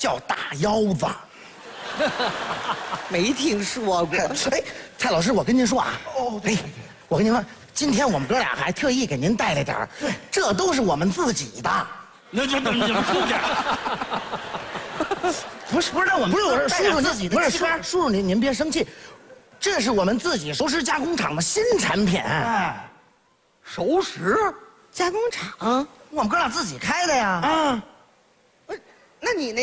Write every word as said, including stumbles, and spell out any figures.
叫大腰子。 没听说过。 哎，蔡老师，我跟您说啊，哦，哎，我跟您说，今天我们哥俩还特意给您带来点儿，这都是我们自己的。 那就你们出点。 不是不是，那我们不是我是带点叔叔自己的，不是叔叔叔您您别生气，这是我们自己熟食加工厂的新产品。 哎，熟食加工厂， 我们哥俩自己开的呀。 啊，那你那